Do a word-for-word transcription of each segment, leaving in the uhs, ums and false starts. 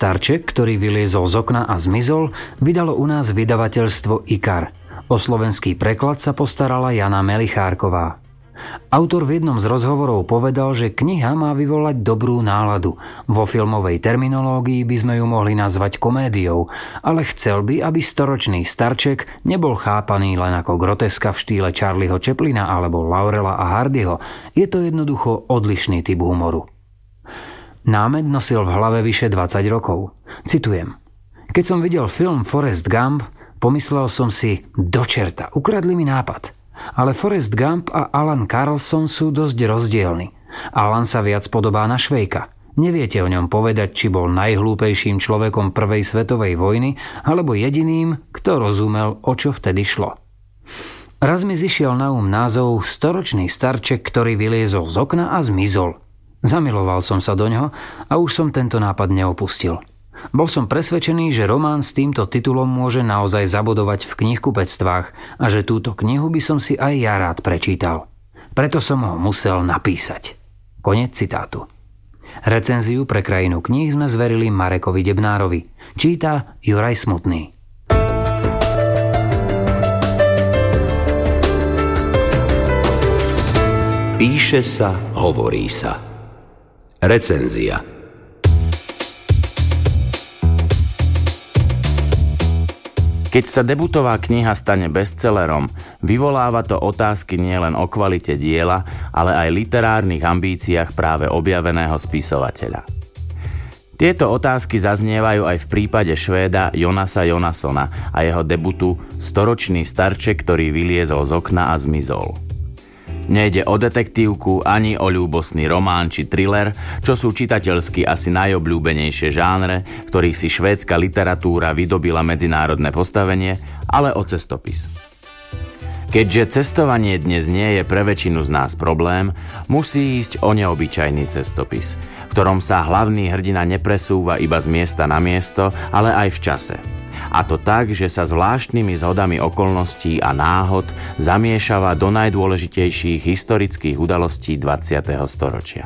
starček, ktorý vyliezol z okna a zmizol, vydalo u nás vydavateľstvo IKAR. O slovenský preklad sa postarala Jana Melichárková. Autor v jednom z rozhovorov povedal, že kniha má vyvolať dobrú náladu. Vo filmovej terminológii by sme ju mohli nazvať komédiou, ale chcel by, aby storočný starček nebol chápaný len ako groteska v štýle Charlieho Chaplina alebo Laurela a Hardyho. Je to jednoducho odlišný typ humoru. Námed nosil v hlave vyše dvadsať rokov. Citujem. Keď som videl film Forrest Gump, pomyslel som si, do čerta, ukradli mi nápad. Ale Forrest Gump a Alan Carlson sú dosť rozdielni. Alan sa viac podobá na Švejka. Neviete o ňom povedať, či bol najhlúpejším človekom prvej svetovej vojny, alebo jediným, kto rozumel, o čo vtedy šlo. Raz mi zišiel na um názov Storočný starček, ktorý vyliezol z okna a zmizol. Zamiloval som sa do ňoho a už som tento nápad neopustil. Bol som presvedčený, že román s týmto titulom môže naozaj zabodovať v knihkupectvách a že túto knihu by som si aj ja rád prečítal. Preto som ho musel napísať. Koniec citátu. Recenziu pre Krajinu kníh sme zverili Marekovi Debnárovi. Číta Juraj Smutný. Píše sa, hovorí sa. Recenzia. Keď sa debutová kniha stane bestsellerom, vyvoláva to otázky nielen o kvalite diela, ale aj literárnych ambíciách práve objaveného spisovateľa. Tieto otázky zaznievajú aj v prípade Švéda Jonasa Jonassona a jeho debutu Storočný starček, ktorý vyliezol z okna a zmizol. Nejde o detektívku, ani o ľúbosný román či thriller, čo sú čitateľsky asi najobľúbenejšie žánre, v ktorých si švédska literatúra vydobila medzinárodné postavenie, ale o cestopis. Keďže cestovanie dnes nie je pre väčšinu z nás problém, musí ísť o neobyčajný cestopis, v ktorom sa hlavný hrdina nepresúva iba z miesta na miesto, ale aj v čase. A to tak, že sa zvláštnymi zhodami okolností a náhod zamiešava do najdôležitejších historických udalostí dvadsiateho storočia.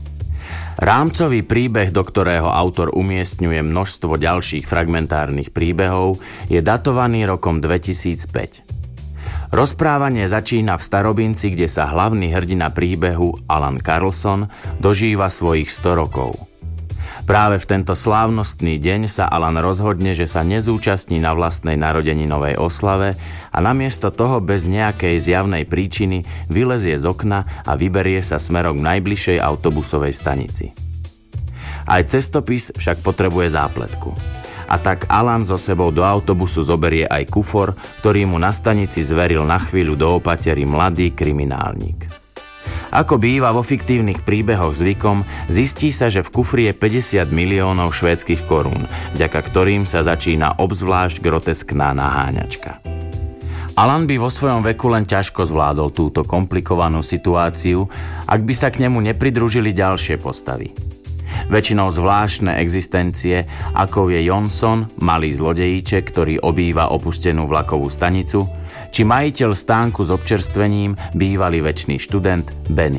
Rámcový príbeh, do ktorého autor umiestňuje množstvo ďalších fragmentárnych príbehov, je datovaný rokom dvetisícpäť. Rozprávanie začína v Starobinci, kde sa hlavný hrdina príbehu Alan Carlson dožíva svojich sto rokov. Práve v tento slávnostný deň sa Alan rozhodne, že sa nezúčastní na vlastnej narodeninovej oslave a namiesto toho bez nejakej zjavnej príčiny vylezie z okna a vyberie sa smerom k najbližšej autobusovej stanici. Aj cestopis však potrebuje zápletku. A tak Alan so sebou do autobusu zoberie aj kufor, ktorý mu na stanici zveril na chvíľu do opatery mladý kriminálnik. Ako býva vo fiktívnych príbehoch zvykom, zistí sa, že v kufri je päťdesiat miliónov švédskych korún, vďaka ktorým sa začína obzvlášť groteskná naháňačka. Alan by vo svojom veku len ťažko zvládol túto komplikovanú situáciu, ak by sa k nemu nepridružili ďalšie postavy. Väčšinou zvláštne existencie, ako je Jonsson, malý zlodejíček, ktorý obýva opustenú vlakovú stanicu, či majiteľ stánku s občerstvením, bývalý večný študent Benny.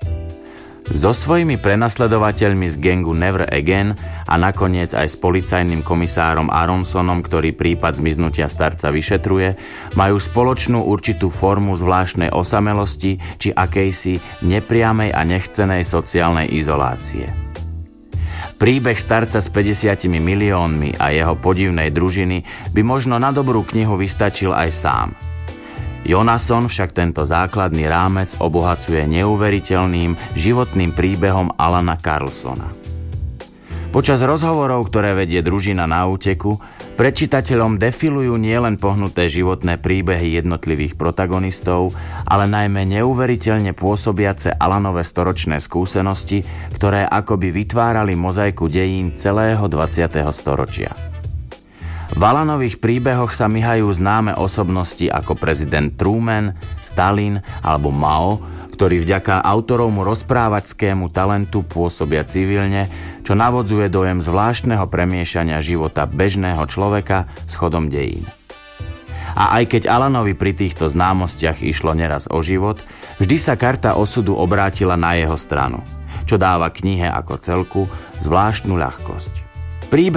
So svojimi prenasledovateľmi z gangu Never Again a nakoniec aj s policajným komisárom Aronsonom, ktorý prípad zmiznutia starca vyšetruje, majú spoločnú určitú formu zvláštnej osamelosti či akejsi nepriamej a nechcenej sociálnej izolácie. Príbeh starca s päťdesiatimi miliónmi a jeho podivnej družiny by možno na dobrú knihu vystačil aj sám. Jonasson však tento základný rámec obohacuje neuveriteľným životným príbehom Alana Carlsona. Počas rozhovorov, ktoré vedie družina na úteku, pred čitateľom defilujú nielen pohnuté životné príbehy jednotlivých protagonistov, ale najmä neuveriteľne pôsobiace Alanove storočné skúsenosti, ktoré akoby vytvárali mozaiku dejín celého dvadsiateho storočia. V Alanových príbehoch sa myhajú známe osobnosti ako prezident Truman, Stalin alebo Mao, ktorí vďaka autorovmu rozprávackému talentu pôsobia civilne, čo navodzuje dojem zvláštneho premiešania života bežného človeka s chodom dejín. A aj keď Alanovi pri týchto známostiach išlo neraz o život, vždy sa karta osudu obrátila na jeho stranu, čo dáva knihe ako celku zvláštnu ľahkosť. Príbeh